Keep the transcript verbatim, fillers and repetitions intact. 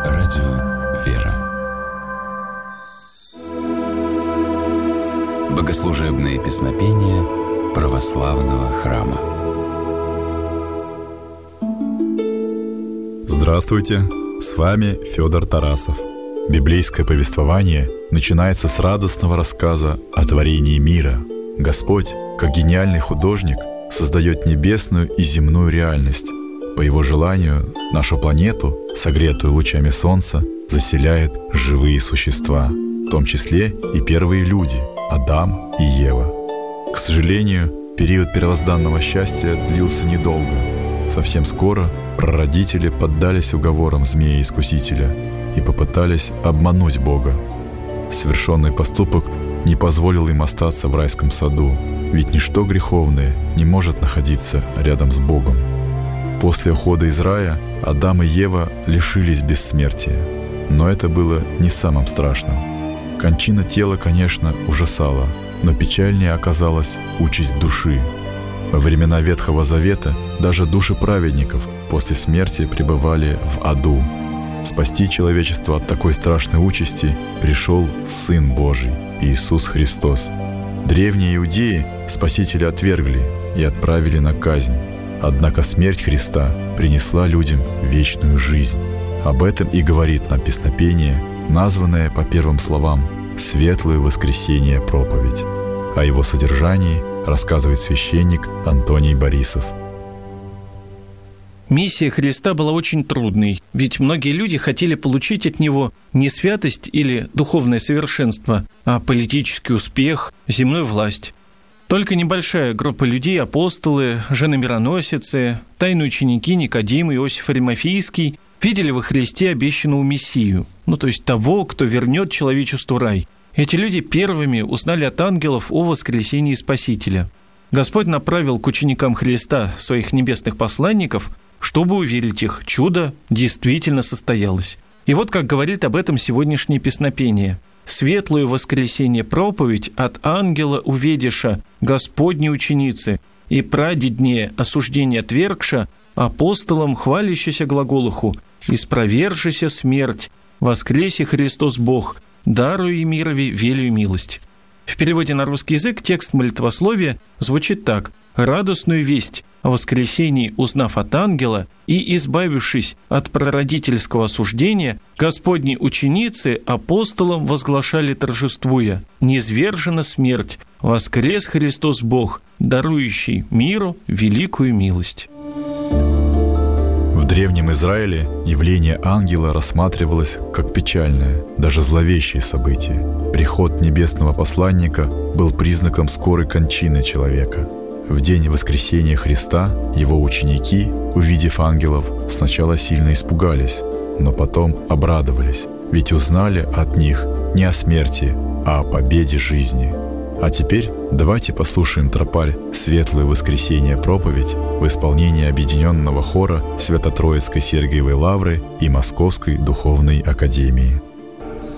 Радио «Вера». Богослужебные песнопения православного храма. Здравствуйте, с вами Федор Тарасов. Библейское повествование начинается с радостного рассказа о творении мира. Господь, как гениальный художник, создает небесную и земную реальность. По Его желанию нашу планету, согретую лучами солнца, заселяют живые существа, в том числе и первые люди – Адам и Ева. К сожалению, период первозданного счастья длился недолго. Совсем скоро прародители поддались уговорам змея-искусителя и попытались обмануть Бога. Совершенный поступок не позволил им остаться в райском саду, ведь ничто греховное не может находиться рядом с Богом. После ухода из рая Адам и Ева лишились бессмертия. Но это было не самым страшным. Кончина тела, конечно, ужасала, но печальнее оказалась участь души. Во времена Ветхого Завета даже души праведников после смерти пребывали в аду. Спасти человечество от такой страшной участи пришел Сын Божий, Иисус Христос. Древние иудеи Спасителя отвергли и отправили на казнь. Однако смерть Христа принесла людям вечную жизнь. Об этом и говорит нам песнопение, названное по первым словам «Светлое воскресение проповедь». О его содержании рассказывает священник Антоний Борисов. Миссия Христа была очень трудной, ведь многие люди хотели получить от Него не святость или духовное совершенство, а политический успех, земную власть. Только небольшая группа людей, апостолы, жены-мироносицы, тайные ученики Никодим и Иосиф Аримафейский, видели во Христе обещанного Мессию, ну то есть того, кто вернет человечеству рай. Эти люди первыми узнали от ангелов о воскресении Спасителя. Господь направил к ученикам Христа своих небесных посланников, чтобы уверить их, чудо действительно состоялось. И вот как говорит об этом сегодняшнее песнопение. «Светлую воскресенье проповедь от ангела увидиша, Господней ученицы, и прадеднее осуждение отвергша, апостолам хвалящийся глаголуху, испровержися смерть, воскресе Христос Бог, даруй мирови велию милость». В переводе на русский язык текст молитвословия звучит так: «Радостную весть о воскресении узнав от ангела и избавившись от прародительского осуждения, Господни ученицы апостолам возглашали торжествуя: низвержена смерть, воскрес Христос Бог, дарующий миру великую милость». В Древнем Израиле явление ангела рассматривалось как печальное, даже зловещее событие. Приход небесного посланника был признаком скорой кончины человека. В день воскресения Христа его ученики, увидев ангелов, сначала сильно испугались, но потом обрадовались, ведь узнали от них не о смерти, а о победе жизни. А теперь давайте послушаем тропарь «Светлое воскресение проповедь» в исполнении объединенного хора Свято-Троицкой Сергиевой Лавры и Московской Духовной Академии.